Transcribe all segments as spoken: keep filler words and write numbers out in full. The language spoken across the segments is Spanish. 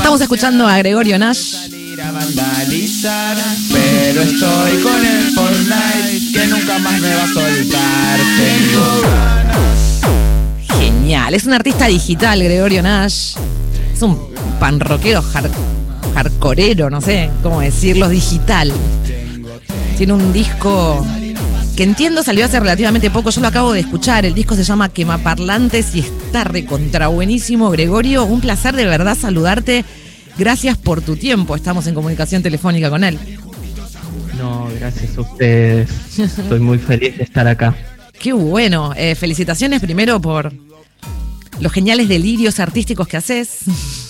Estamos escuchando a Gregorio Nash. A vandalizar, pero estoy con el Fortnite que nunca más me va a soltar. Tengo ganas. Genial, es un artista digital, Gregorio Nash. Es un panroquero hard, hardcoreero, no sé cómo decirlo, digital. Tiene un disco que entiendo salió hace relativamente poco, yo lo acabo de escuchar. El disco se llama Quemaparlantes y está recontra buenísimo. Gregorio, un placer de verdad saludarte. Gracias por tu tiempo, estamos en comunicación telefónica con él. No, gracias a ustedes. Estoy muy feliz de estar acá. Qué bueno. Eh, felicitaciones primero por los geniales delirios artísticos que haces.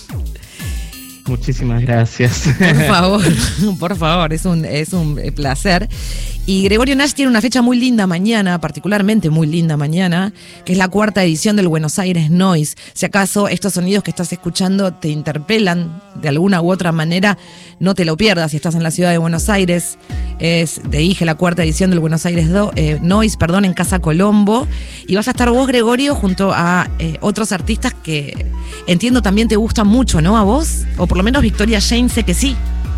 Muchísimas gracias. Por favor, por favor, es un, es un placer. Y Gregorio Nash tiene una fecha muy linda mañana, particularmente muy linda mañana, que es la cuarta edición del Buenos Aires Noise. Si acaso estos sonidos que estás escuchando te interpelan de alguna u otra manera, no te lo pierdas si estás en la ciudad de Buenos Aires. Es, te dije, la cuarta edición del Buenos Aires Do, eh, Noise, perdón, en Casa Colombo. Y vas a estar vos, Gregorio, junto a eh, otros artistas que entiendo también te gustan mucho, ¿no? ¿A vos? O por lo menos Victoria Jane sé que sí.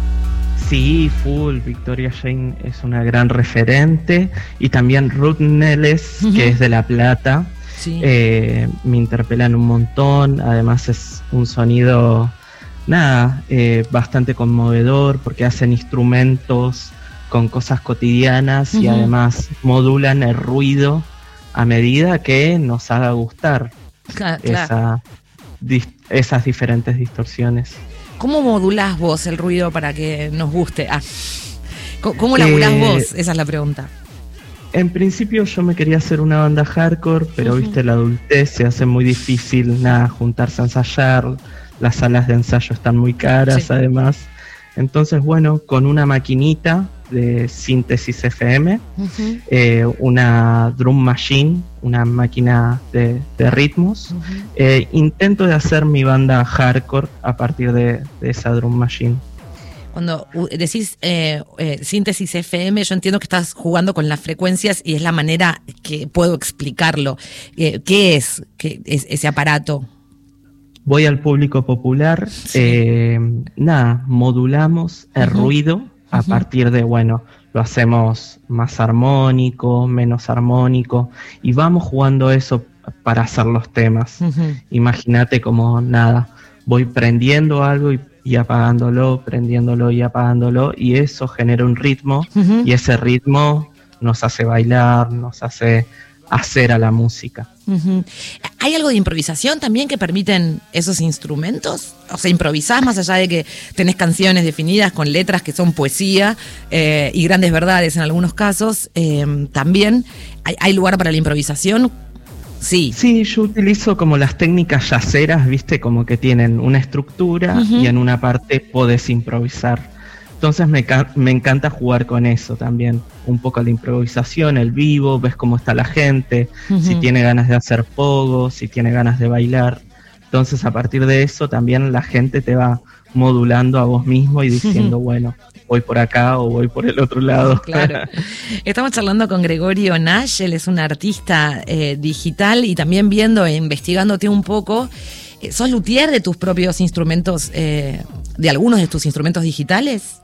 Sí, full. Victoria Jane es una gran referente. Y también Ruth Neles, uh-huh. que es de La Plata. Sí. Eh, me interpelan un montón. Además es un sonido, nada, eh, bastante conmovedor porque hacen instrumentos con cosas cotidianas uh-huh. y además modulan el ruido a medida que nos haga gustar claro, esa, claro. Dis, esas diferentes distorsiones. ¿Cómo modulás vos el ruido para que nos guste? Ah, ¿Cómo laburás eh, vos? Esa es la pregunta. En principio yo me quería hacer una banda hardcore, pero uh-huh. viste, la adultez se hace muy difícil, nada, juntarse a ensayar, las salas de ensayo están muy caras sí. además. Entonces, bueno, con una maquinita de síntesis F M, uh-huh. eh, una drum machine, una máquina de, de ritmos, uh-huh. eh, intento de hacer mi banda hardcore a partir de, de esa drum machine. Cuando decís eh, eh, síntesis F M, yo entiendo que estás jugando con las frecuencias y es la manera que puedo explicarlo. Eh, ¿Qué es, qué es ese aparato? Voy al público popular, sí. eh, nada, modulamos el uh-huh. ruido a uh-huh. partir de, bueno, lo hacemos más armónico, menos armónico, y vamos jugando eso para hacer los temas. Uh-huh. Imagínate como, nada, voy prendiendo algo y, y apagándolo, prendiéndolo y apagándolo, y eso genera un ritmo, uh-huh. y ese ritmo nos hace bailar, nos hace hacer a la música. Uh-huh. ¿Hay algo de improvisación también que permiten esos instrumentos? O sea, improvisás más allá de que tenés canciones definidas con letras que son poesía eh, y grandes verdades en algunos casos, eh, también hay, hay lugar para la improvisación. Sí. Sí, yo utilizo como las técnicas yaceras, viste, como que tienen una estructura uh-huh. y en una parte podés improvisar. Entonces me, me encanta jugar con eso también, un poco la improvisación, el vivo, ves cómo está la gente, uh-huh. si tiene ganas de hacer pogo, si tiene ganas de bailar. Entonces a partir de eso también la gente te va modulando a vos mismo y diciendo, uh-huh. bueno, voy por acá o voy por el otro lado. Claro. Estamos charlando con Gregorio Nash, él es un artista eh, digital y también viendo e investigándote un poco. ¿Sos luthier de tus propios instrumentos, eh, de algunos de tus instrumentos digitales?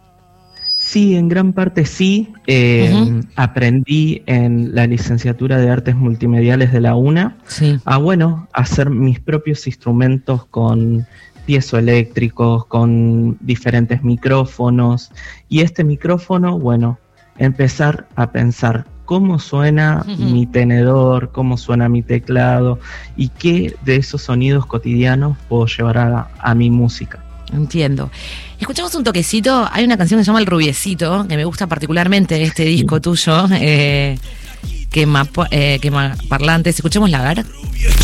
Sí, en gran parte sí. Eh, uh-huh. Aprendí en la licenciatura de Artes Multimediales de la UNA sí. a, bueno, hacer mis propios instrumentos con piezoeléctricos, con diferentes micrófonos. Y este micrófono, bueno, empezar a pensar cómo suena uh-huh. mi tenedor, cómo suena mi teclado y qué de esos sonidos cotidianos puedo llevar a, a mi música. Entiendo. Escuchamos un toquecito. Hay una canción que se llama El Rubiecito, que me gusta particularmente en este disco tuyo, eh, Quema, eh, Quemaparlantes. Escuchemos la gar.